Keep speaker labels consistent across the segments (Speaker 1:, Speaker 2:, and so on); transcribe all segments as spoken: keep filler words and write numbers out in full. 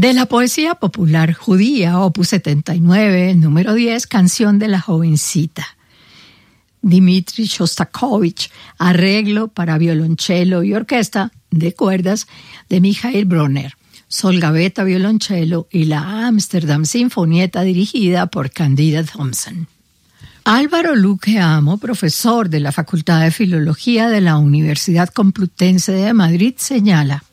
Speaker 1: De la poesía popular judía, opus setenta y nueve, número diez, Canción de la jovencita. Dmitri Shostakovich, arreglo para violonchelo y orquesta de cuerdas de Michael Bronner, sol gaveta violonchelo y la Amsterdam Sinfonieta dirigida por Candida Thompson. Álvaro Luque Amo, profesor de la Facultad de Filología de la Universidad Complutense de Madrid, señala: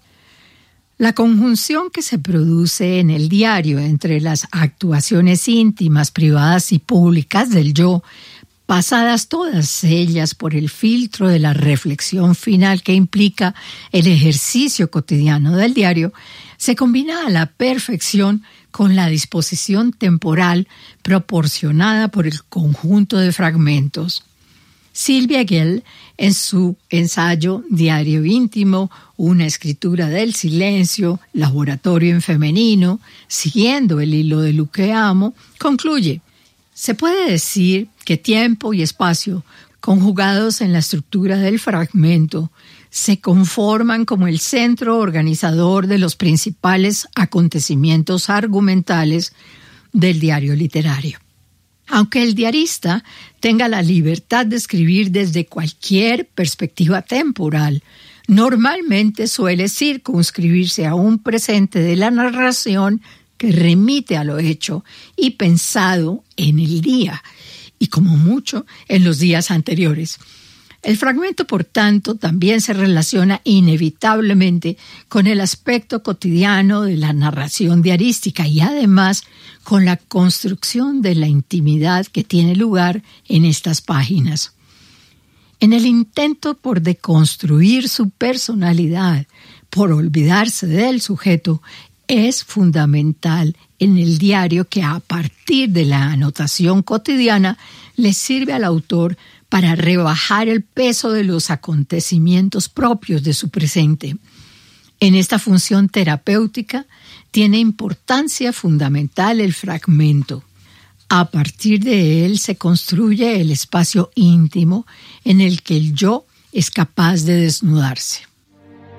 Speaker 1: la conjunción que se produce en el diario entre las actuaciones íntimas, privadas y públicas del yo, pasadas todas ellas por el filtro de la reflexión final que implica el ejercicio cotidiano del diario, se combina a la perfección con la disposición temporal proporcionada por el conjunto de fragmentos. Sylvia Gell, en su ensayo Diario íntimo, una escritura del silencio, laboratorio en femenino, siguiendo el hilo de Luque Amo, concluye: se puede decir que tiempo y espacio, conjugados en la estructura del fragmento, se conforman como el centro organizador de los principales acontecimientos argumentales del diario literario. Aunque el diarista tenga la libertad de escribir desde cualquier perspectiva temporal, normalmente suele circunscribirse a un presente de la narración que remite a lo hecho y pensado en el día, y como mucho en los días anteriores. El fragmento, por tanto, también se relaciona inevitablemente con el aspecto cotidiano de la narración diarística y además con la construcción de la intimidad que tiene lugar en estas páginas. En el intento por deconstruir su personalidad, por olvidarse del sujeto, es fundamental en el diario que a partir de la anotación cotidiana le sirve al autor para rebajar el peso de los acontecimientos propios de su presente. En esta función terapéutica tiene importancia fundamental el fragmento. A partir de él se construye el espacio íntimo en el que el yo es capaz de desnudarse.